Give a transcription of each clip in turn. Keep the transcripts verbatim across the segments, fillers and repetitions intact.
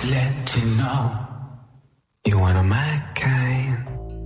let you know you're one of my kind.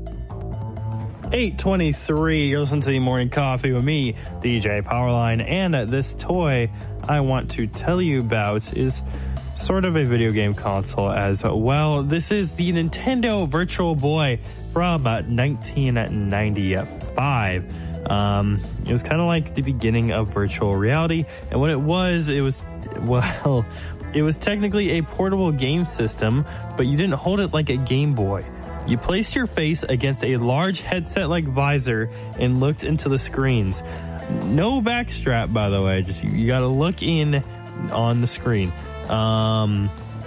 eight twenty-three, you're listening to the Morning Coffee with me, D J Powerline, and this toy I want to tell you about is sort of a video game console as well. This is the Nintendo Virtual Boy from nineteen ninety-five. Um, it was kind of like the beginning of virtual reality, and what it was, it was, well, it was technically a portable game system, but you didn't hold it like a Game Boy. You placed your face against a large headset-like visor and looked into the screens. No backstrap, by the way, just you, you got to look in on the screen. Um,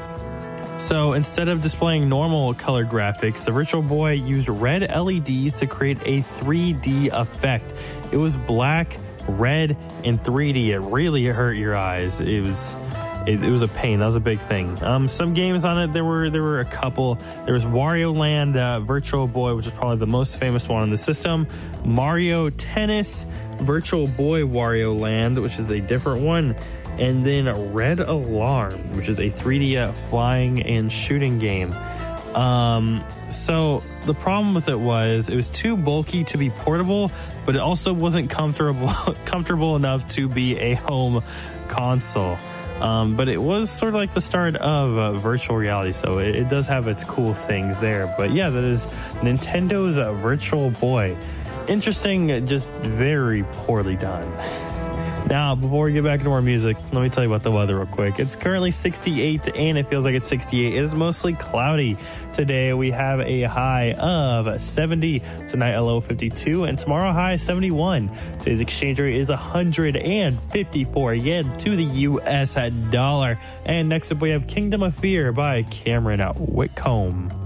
so instead of displaying normal color graphics, the Virtual Boy used red L E Ds to create a three D effect. It was black, red, and three D. It really hurt your eyes. It was... It, it was a pain. That was a big thing. Um, some games on it, there were there were a couple. There was Wario Land uh, Virtual Boy, which is probably the most famous one on the system. Mario Tennis Virtual Boy Wario Land, which is a different one. And then Red Alarm, which is a three D uh, flying and shooting game. Um, so the problem with it was it was too bulky to be portable, but it also wasn't comfortable comfortable enough to be a home console. Um, but it was sort of like the start of uh, virtual reality, so it, it does have its cool things there. But yeah, that is Nintendo's uh, Virtual Boy. Interesting, just very poorly done. Now, before we get back into more music, let me tell you about the weather real quick. It's currently sixty-eight, and it feels like it's sixty-eight. It is mostly cloudy. Today, we have a high of seventy. Tonight, a low of fifty-two, and tomorrow, a high seventy-one. Today's exchange rate is one hundred fifty-four yen to the U S dollar. And next up, we have Kingdom of Fear by Cameron Whitcomb.